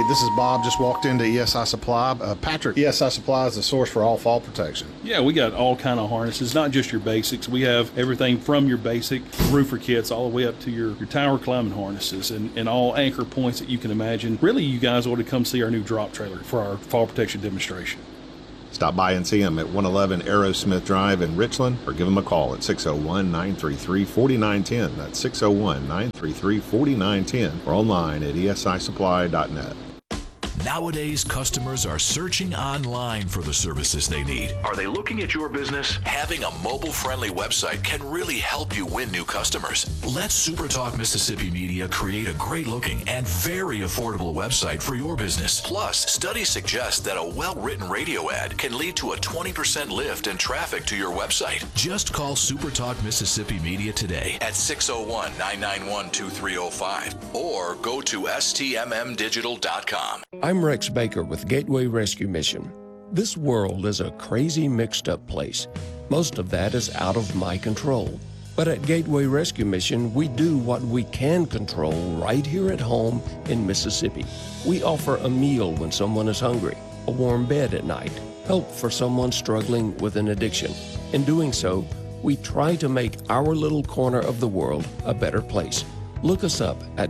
this is Bob. Just walked into ESI Supply. Patrick, ESI Supply is the source for all fall protection. Yeah, we got all kind of harnesses, not just your basics. We have everything from your basic roofer kits all the way up to your tower climbing harnesses and all anchor points that you can imagine. Really, you guys ought to come see our new drop trailer for our fall protection demonstration. Stop by and see them at 111 Aerosmith Drive in Richland, or give them a call at 601-933-4910. That's 601-933-4910, or online at esisupply.net. Nowadays, customers are searching online for the services they need. Are they looking at your business? Having a mobile-friendly website can really help you win new customers. Let SuperTalk Mississippi Media create a great-looking and very affordable website for your business. Plus, studies suggest that a well-written radio ad can lead to a 20% lift in traffic to your website. Just call SuperTalk Mississippi Media today at 601-991-2305 or go to stmmdigital.com. I'm Rex Baker with Gateway Rescue Mission. This world is a crazy, mixed-up place. Most of that is out of my control. But at Gateway Rescue Mission, we do what we can control right here at home in Mississippi. We offer a meal when someone is hungry, a warm bed at night, help for someone struggling with an addiction. In doing so, we try to make our little corner of the world a better place. Look us up at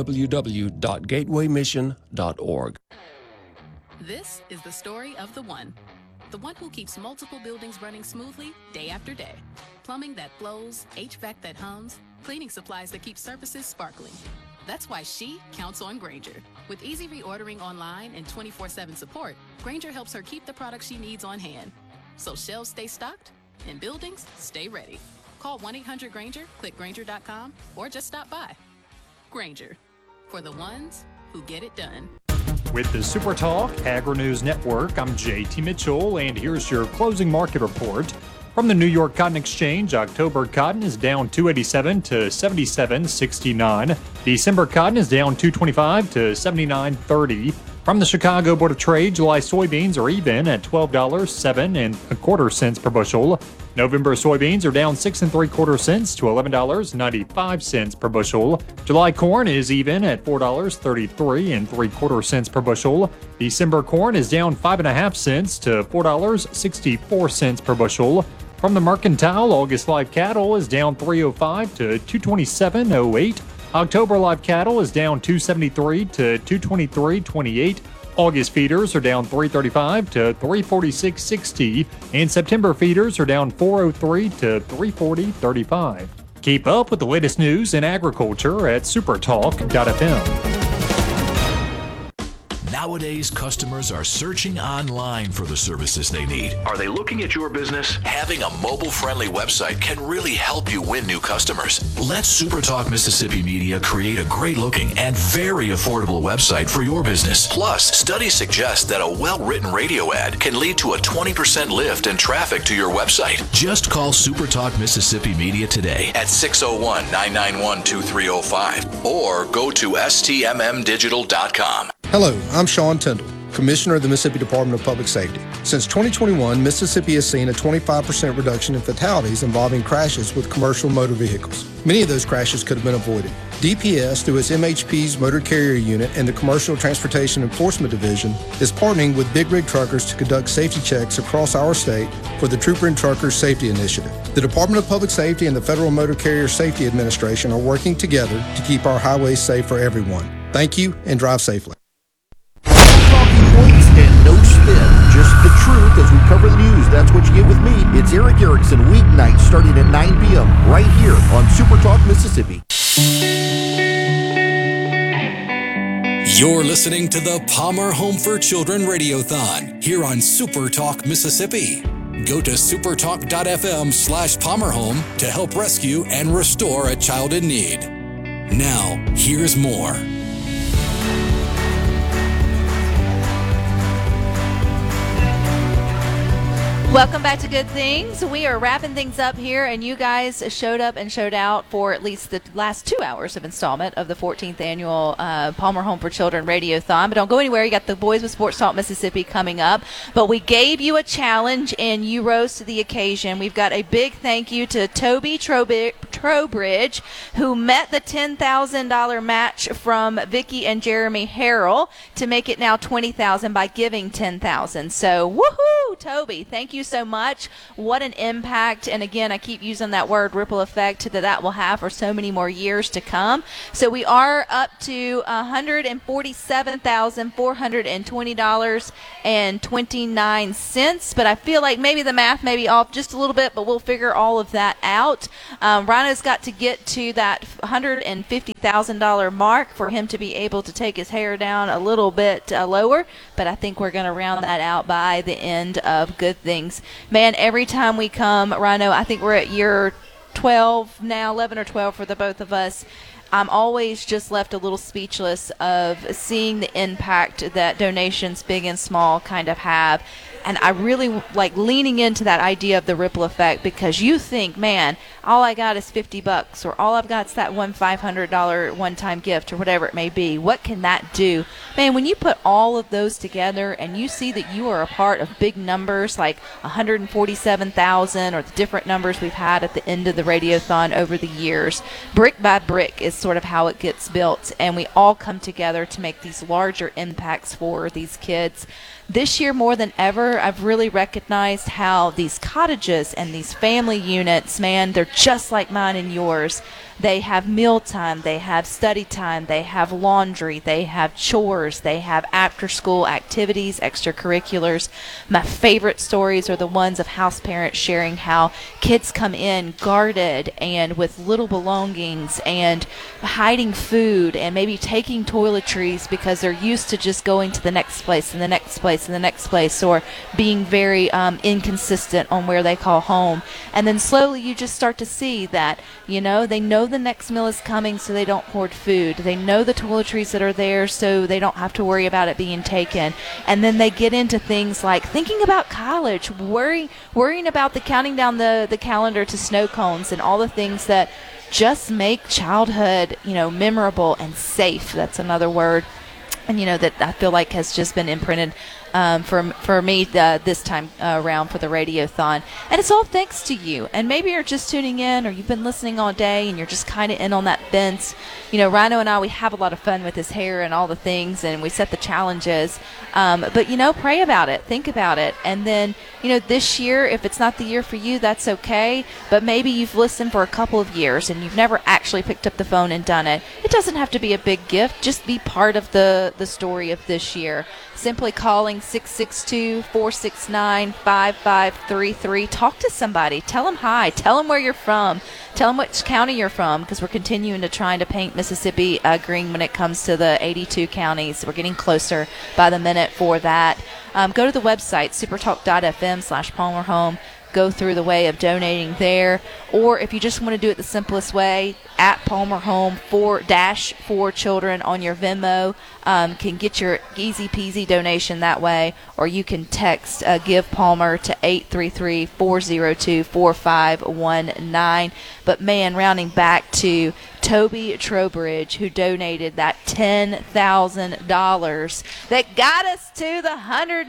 www.gatewaymission.org. This is the story of the one who keeps multiple buildings running smoothly day after day. Plumbing that flows, HVAC that hums, cleaning supplies that keep surfaces sparkling. That's why she counts on Grainger. With easy reordering online and 24/7 support, Grainger helps her keep the products she needs on hand. So shelves stay stocked and buildings stay ready. Call 1-800-GRAINGER, click Grainger.com, or just stop by. Grainger, for the ones who get it done. With the SuperTalk Agri-News Network, I'm JT Mitchell, and here's your closing market report. From the New York Cotton Exchange, October cotton is down 287 to 77.69. December cotton is down 225 to 79.30. From the Chicago Board of Trade, July soybeans are even at $12.07 per bushel. November soybeans are down 6 3/4 cents to $11.95 per bushel. July corn is even at $4.33 3/4 per bushel. December corn is down 5.5 cents to $4.64 per bushel. From the Mercantile, August live cattle is down 305 to 227.08. October live cattle is down 273 to 223.28. August feeders are down 335 to 346.60, and September feeders are down 403 to 340.35. Keep up with the latest news in agriculture at supertalk.fm. Nowadays, customers are searching online for the services they need. Are they looking at your business? Having a mobile-friendly website can really help you win new customers. Let SuperTalk Mississippi Media create a great-looking and very affordable website for your business. Plus, studies suggest that a well-written radio ad can lead to a 20% lift in traffic to your website. Just call SuperTalk Mississippi Media today at 601-991-2305 or go to stmmdigital.com. Hello, I'm Sean Tyndall, Commissioner of the Mississippi Department of Public Safety. Since 2021, Mississippi has seen a 25% reduction in fatalities involving crashes with commercial motor vehicles. Many of those crashes could have been avoided. DPS, through its MHP's Motor Carrier Unit and the Commercial Transportation Enforcement Division, is partnering with Big Rig Truckers to conduct safety checks across our state for the Trooper and Truckers Safety Initiative. The Department of Public Safety and the Federal Motor Carrier Safety Administration are working together to keep our highways safe for everyone. Thank you, and drive safely. And no spin, just the truth as we cover the news. That's what you get with me. It's Eric Erickson, weeknights starting at 9 p.m. right here on Super Talk Mississippi. You're listening to the Palmer Home for Children Radiothon here on Super Talk Mississippi. Go to supertalk.fm/PalmerHome to help rescue and restore a child in need. Now, here's more. Welcome back to Good Things. We are wrapping things up here, and you guys showed up and showed out for at least the last 2 hours of installment of the 14th annual Palmer Home for Children Radiothon. But don't go anywhere. You got the Boys with Sports Talk Mississippi coming up. But we gave you a challenge, and you rose to the occasion. We've got a big thank you to Toby Trowbridge, who met the $10,000 match from Vicki and Jeremy Harrell to make it now $20,000 by giving $10,000. So, woohoo, Toby! Thank you so much. What an impact. And again, I keep using that word ripple effect that will have for so many more years to come. So we are up to $147,420.29. But I feel like maybe the math may be off just a little bit, but we'll figure all of that out. Rhino's got to get to that $150,000 mark for him to be able to take his hair down a little bit lower. But I think we're going to round that out by the end of Good Things. Man, every time we come, Rhino, I think we're at year 12 now, 11 or 12 for the both of us. I'm always just left a little speechless of seeing the impact that donations, big and small, kind of have. And I really like leaning into that idea of the ripple effect, because you think, man, all I got is $50, or all I've got is that one $500 one-time gift, or whatever it may be. What can that do? Man, when you put all of those together and you see that you are a part of big numbers like 147,000 or the different numbers we've had at the end of the Radiothon over the years, brick by brick is sort of how it gets built, and we all come together to make these larger impacts for these kids. This year, more than ever, I've really recognized how these cottages and these family units, man, they're just like mine and yours. They have mealtime, they have study time, they have laundry, they have chores, they have after-school activities, extracurriculars. My favorite stories are the ones of house parents sharing how kids come in guarded and with little belongings and hiding food and maybe taking toiletries because they're used to just going to the next place and the next place and the next place, or being very inconsistent on where they call home. And then slowly you just start to see that, you know, they know the next meal is coming, so they don't hoard food. They know the toiletries that are there, so they don't have to worry about it being taken. And then they get into things like thinking about college, worrying about counting down the calendar to snow cones and all the things that just make childhood, you know, memorable and safe. That's another word. And, you know, that I feel like has just been imprinted for me this time around for the Radiothon. And it's all thanks to you. And maybe you're just tuning in, or you've been listening all day and you're just kind of in on that fence. You know, Rhino and I, we have a lot of fun with his hair and all the things, and we set the challenges. But, you know, pray about it. Think about it. And then, you know, this year, if it's not the year for you, that's okay. But maybe you've listened for a couple of years and you've never actually picked up the phone and done it. It doesn't have to be a big gift. Just be part of the story of this year. Simply calling 662-469-5533. Talk to somebody. Tell them hi. Tell them where you're from. Tell them which county you're from, because we're continuing to try to paint Mississippi green when it comes to the 82 counties. We're getting closer by the minute for that. Go to the website, supertalk.fm/PalmerHome. Go through the way of donating there. Or if you just want to do it the simplest way, at Palmer Home for children on your Venmo, can get your easy peasy donation that way. Or you can text Give Palmer to 833-402-4519. But man, rounding back to Toby Trowbridge, who donated that $10,000 that got us to the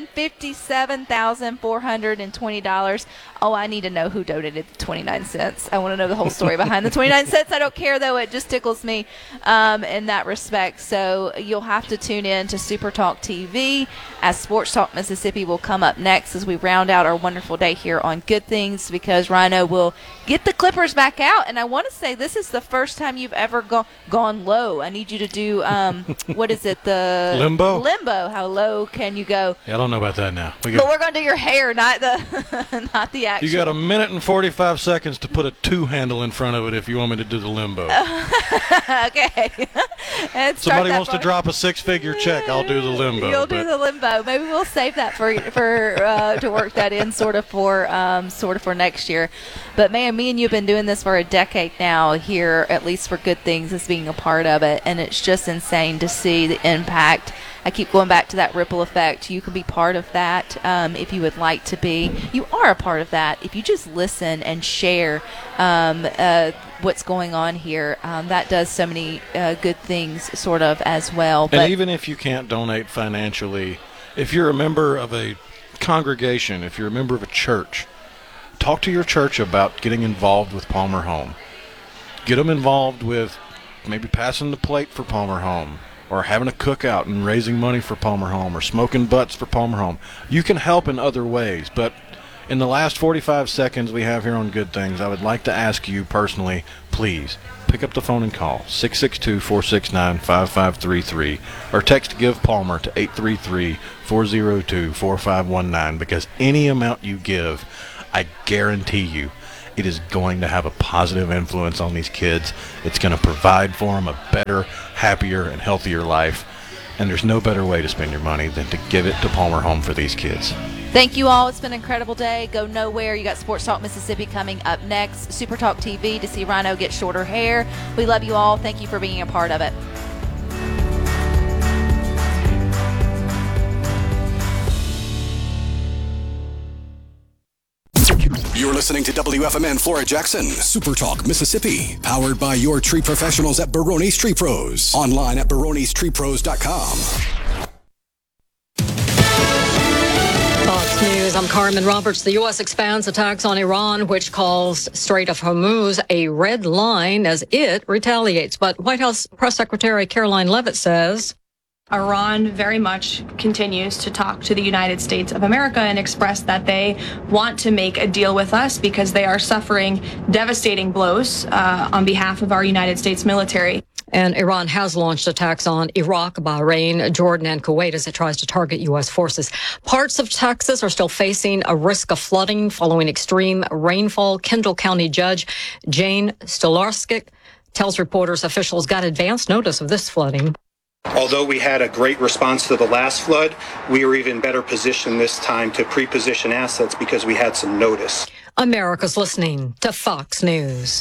$157,420. Oh, I need to know who donated the 29 cents. I want to know the whole story behind the 29 cents. I don't care, though. It just tickles me in that respect. So you'll have to tune in to Super Talk TV, as Sports Talk Mississippi will come up next as we round out our wonderful day here on Good Things, because Rhino will get the Clippers back out. And I want to say this is the first time you've ever gone low. I need you to do, what is it? The Limbo? Limbo. How low can you go? Yeah, I don't know about that now. But we're going to do your hair, not the not the actual. You got a minute and 45 seconds to put a two handle in front of it if you want me to do the Limbo. Okay. Somebody wants to drop a six-figure check, I'll do the Limbo. You'll do the Limbo. Maybe we'll save that for to work that in sort of for next year. But man, me and you have been doing this for a decade now here, at least for good things as being a part of it, and it's just insane to see the impact. I keep going back to that ripple effect. You can be part of that if you would like to be. You are a part of that if you just listen and share what's going on here. That does so many good things sort of as well. And even if you can't donate financially, if you're a member of a congregation, if you're a member of a church, talk to your church about getting involved with Palmer Home. Get them involved with maybe passing the plate for Palmer Home, or having a cookout and raising money for Palmer Home, or smoking butts for Palmer Home. You can help in other ways, but in the last 45 seconds we have here on Good Things, I would like to ask you personally, please pick up the phone and call 662-469-5533, or text Give Palmer to 833-402-4519, because any amount you give, I guarantee you, it is going to have a positive influence on these kids. It's going to provide for them a better, happier, and healthier life. And there's no better way to spend your money than to give it to Palmer Home for these kids. Thank you all. It's been an incredible day. Go nowhere. You got Sports Talk Mississippi coming up next. Super Talk TV to see Rhino get shorter hair. We love you all. Thank you for being a part of it. You're listening to WFMN Flora Jackson, Super Talk Mississippi, powered by your tree professionals at Barone's Tree Pros. Online at baronestreepros.com. Fox News, I'm Carmen Roberts. The U.S. expands attacks on Iran, which calls Strait of Hormuz a red line as it retaliates. But White House Press Secretary Caroline Leavitt says Iran very much continues to talk to the United States of America and express that they want to make a deal with us because they are suffering devastating blows on behalf of our United States military. And Iran has launched attacks on Iraq, Bahrain, Jordan, and Kuwait as it tries to target U.S. forces. Parts of Texas are still facing a risk of flooding following extreme rainfall. Kendall County Judge Jane Stolarczyk tells reporters officials got advance notice of this flooding. Although we had a great response to the last flood, we were even better positioned this time to pre-position assets because we had some notice. America's listening to Fox News.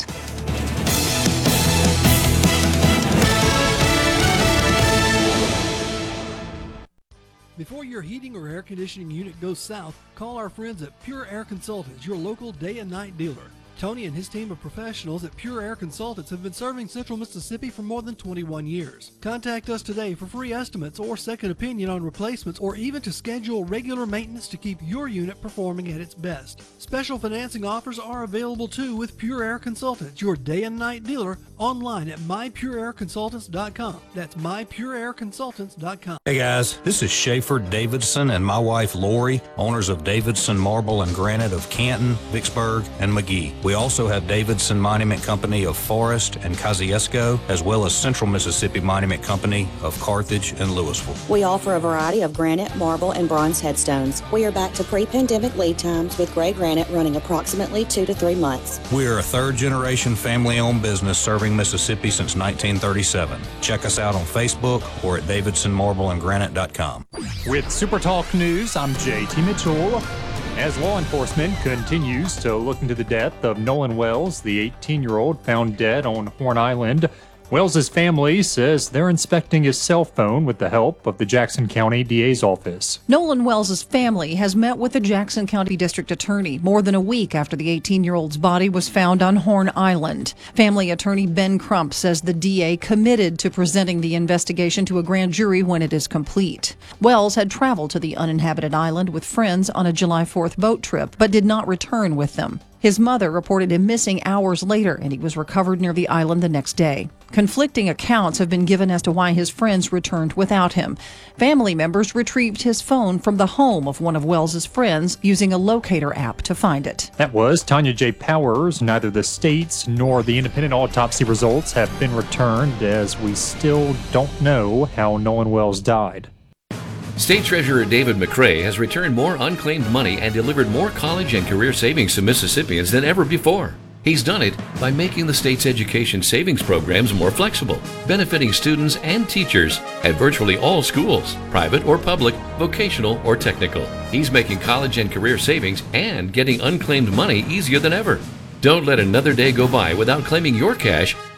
Before your heating or air conditioning unit goes south, call our friends at Pure Air Consultants, your local day and night dealer. Tony and his team of professionals at Pure Air Consultants have been serving Central Mississippi for more than 21 years. Contact us today for free estimates or second opinion on replacements, or even to schedule regular maintenance to keep your unit performing at its best. Special financing offers are available too with Pure Air Consultants, your day and night dealer, online at mypureairconsultants.com. That's mypureairconsultants.com. Hey guys, this is Schaefer Davidson and my wife Lori, owners of Davidson Marble and Granite of Canton, Vicksburg, and McGee. We also have Davidson Monument Company of Forest and Kosciuszko, as well as Central Mississippi Monument Company of Carthage and Louisville. We offer a variety of granite, marble, and bronze headstones. We are back to pre-pandemic lead times with gray granite running approximately 2 to 3 months. We are a third-generation family-owned business serving Mississippi since 1937. Check us out on Facebook or at davidsonmarbleandgranite.com. With Super Talk News, I'm JT Mitchell. As law enforcement continues to look into the death of Nolan Wells, the 18-year-old found dead on Horn Island, Wells's family says they're inspecting his cell phone with the help of the Jackson County DA's office. Nolan Wells's family has met with the Jackson County District Attorney more than a week after the 18-year-old's body was found on Horn Island. Family attorney Ben Crump says the DA committed to presenting the investigation to a grand jury when it is complete. Wells had traveled to the uninhabited island with friends on a July 4th boat trip, but did not return with them. His mother reported him missing hours later, and he was recovered near the island the next day. Conflicting accounts have been given as to why his friends returned without him. Family members retrieved his phone from the home of one of Wells's friends using a locator app to find it. That was Tanya J. Powers. Neither the state's nor the independent autopsy results have been returned, as we still don't know how Nolan Wells died. State Treasurer David McCray has returned more unclaimed money and delivered more college and career savings to Mississippians than ever before. He's done it by making the state's education savings programs more flexible, benefiting students and teachers at virtually all schools, private or public, vocational or technical. He's making college and career savings and getting unclaimed money easier than ever. Don't let another day go by without claiming your cash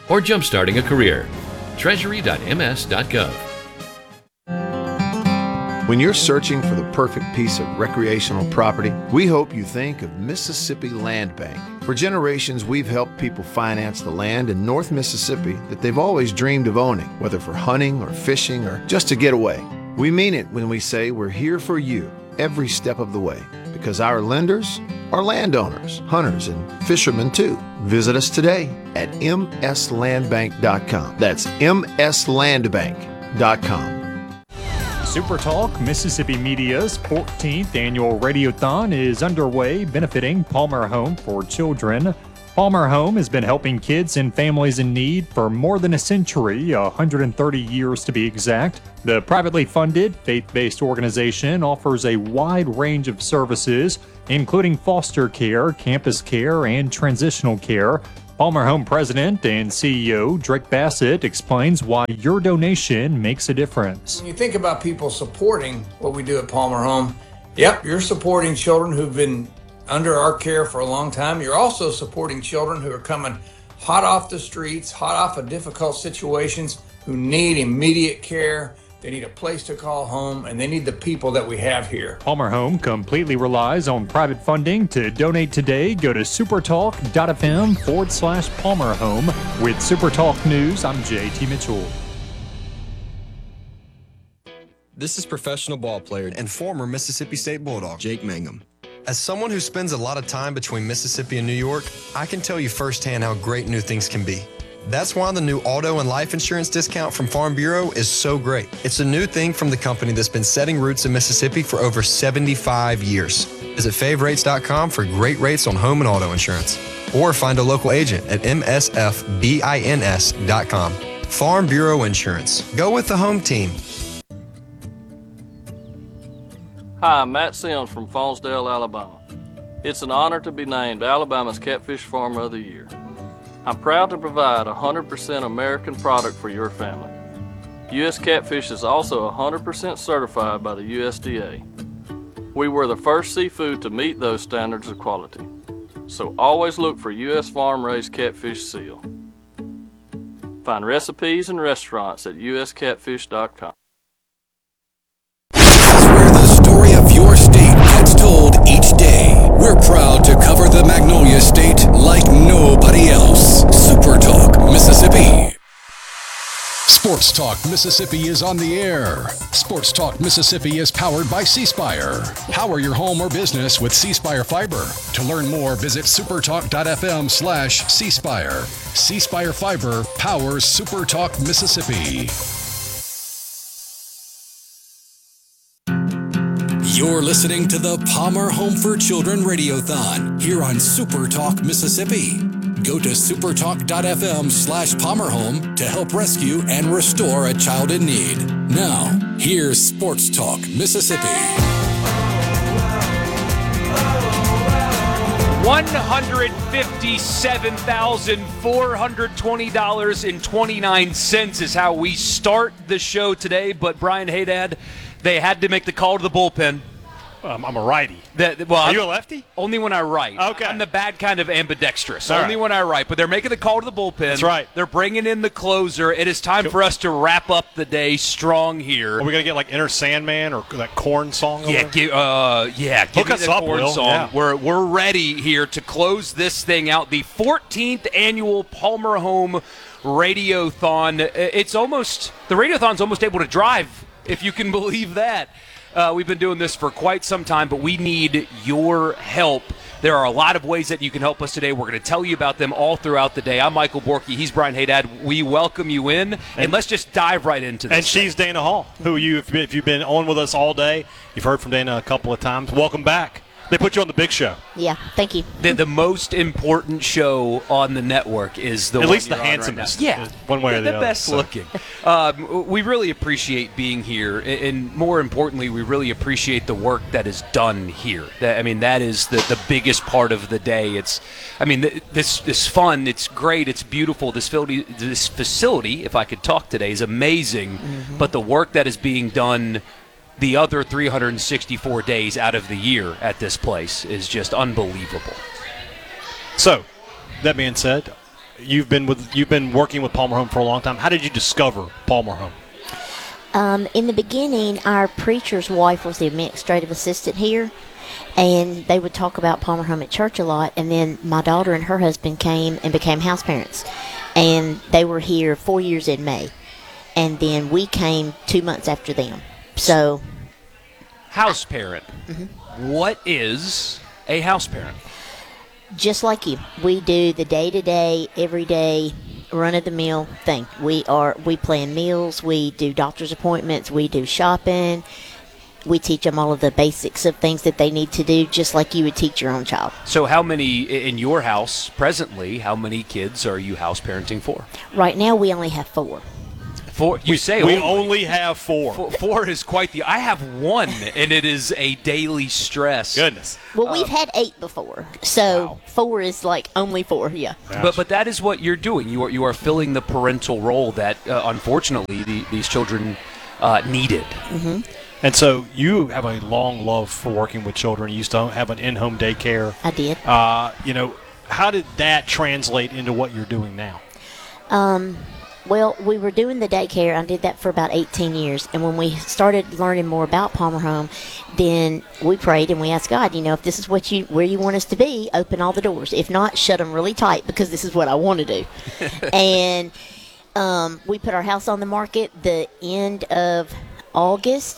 or jumpstarting a career. Treasury.ms.gov. When you're searching for the perfect piece of recreational property, we hope you think of Mississippi Land Bank. For generations, we've helped people finance the land in North Mississippi that they've always dreamed of owning, whether for hunting or fishing or just to get away. We mean it when we say we're here for you every step of the way, because our lenders are landowners, hunters, and fishermen too. Visit us today at mslandbank.com. That's mslandbank.com. Super Talk Mississippi Media's 14th annual Radiothon is underway, benefiting Palmer Home for Children. Palmer Home has been helping kids and families in need for more than a century, 130 years to be exact. The privately funded, faith-based organization offers a wide range of services, including foster care, campus care, and transitional care. Palmer Home President and CEO Drake Bassett explains why your donation makes a difference. When you think about people supporting what we do at Palmer Home, yep, you're supporting children who've been under our care for a long time. You're also supporting children who are coming hot off the streets, hot off of difficult situations, who need immediate care. They need a place to call home, and they need the people that we have here. Palmer Home completely relies on private funding. To donate today, go to supertalk.fm/Palmer Home. With Supertalk News, I'm JT Mitchell. This is professional ball player and former Mississippi State Bulldog, Jake Mangum. As someone who spends a lot of time between Mississippi and New York, I can tell you firsthand how great new things can be. That's why the new auto and life insurance discount from Farm Bureau is so great. It's a new thing from the company that's been setting roots in Mississippi for over 75 years. Visit favrates.com for great rates on home and auto insurance. Or find a local agent at msfbins.com. Farm Bureau Insurance. Go with the home team. Hi, I'm Matt Sims from Faunsdale, Alabama. It's an honor to be named Alabama's Catfish Farmer of the Year. I'm proud to provide a 100% American product for your family. U.S. Catfish is also 100% certified by the USDA. We were the first seafood to meet those standards of quality. So always look for U.S. farm-raised catfish seal. Find recipes and restaurants at uscatfish.com. Where the story of your state gets told each day. We're proud to cover the Magnolia State like nobody else. Super Talk Mississippi. Sports Talk Mississippi is on the air. Sports Talk Mississippi is powered by C-Spire. Power your home or business with C-Spire Fiber. To learn more, visit supertalk.fm/C-Spire. C-Spire Fiber powers Super Talk Mississippi. You're listening to the Palmer Home for Children Radiothon here on Super Talk Mississippi. Go to supertalk.fm/PalmerHome to help rescue and restore a child in need. Now, here's Sports Talk Mississippi. $157,420.29 is how we start the show today. But Brian Haydad, they had to make the call to the bullpen. I'm a righty. Are you a lefty? Only when I write. Okay. I'm the bad kind of ambidextrous. All only right. when I write. But they're making the call to the bullpen. That's right. They're bringing in the closer. It is time for us to wrap up the day strong here. Are we going to get like Inner Sandman or that Korn song? Give Hook me us the up, Korn Will. song. Yeah. We're ready here to close this thing out. The 14th annual Palmer Home Radiothon. The Radiothon's almost able to drive, if you can believe that. We've been doing this for quite some time, but we need your help. There are a lot of ways that you can help us today. We're going to tell you about them all throughout the day. I'm Michael Borky. He's Brian Haydad. We welcome you in, and let's just dive right into this. And she's Dana Hall, who if you've been on with us all day, you've heard from Dana a couple of times. Welcome back. They put you on the big show. Yeah, thank you. The most important show on the network is the at one least the you're on handsomest. Right now. Yeah, one way or the other. The best looking. We really appreciate being here, and more importantly, we really appreciate the work that is done here. That is the biggest part of the day. This fun. It's great. It's beautiful. This facility, if I could talk today, is amazing. Mm-hmm. But the work that is being done the other 364 days out of the year at this place is just unbelievable. So, that being said, you've been working with Palmer Home for a long time. How did you discover Palmer Home? In the beginning, our preacher's wife was the administrative assistant here, and they would talk about Palmer Home at church a lot. And then my daughter and her husband came and became house parents, and they were here 4 years in May, and then we came 2 months after them. So, house parent. What is a house parent? just like you, we do the day-to-day, everyday, run-of-the-mill thing. We plan meals, we do doctor's appointments, we do shopping. We teach them all of the basics of things that they need to do, just like you would teach your own child. So how many, in your house presently, how many kids are you house parenting for? Right now, we only have 4. 4? You say we only have 4. 4 is quite the... I have 1, and it is a daily stress. Goodness. Well, we've had 8 before, so 4 is like only 4, yeah. But that is what you're doing. You are filling the parental role that, unfortunately, these children needed. Mm-hmm. And so you have a long love for working with children. You used to have an in-home daycare. I did. How did that translate into what you're doing now? Well, we were doing the daycare. I did that for about 18 years. And when we started learning more about Palmer Home, then we prayed and we asked God, if this is where you want us to be, open all the doors. If not, shut them really tight, because this is what I want to do. And we put our house on the market the end of August.